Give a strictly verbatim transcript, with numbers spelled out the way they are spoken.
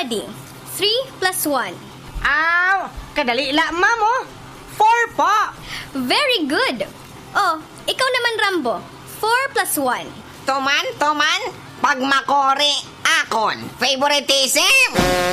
Buddy, three plus one. Aw, kadali la, mamo. Four po. Very good. Oh, ikaw naman, Rambo. Four plus one. Tuman, tuman, pag makori, akon, favoritism.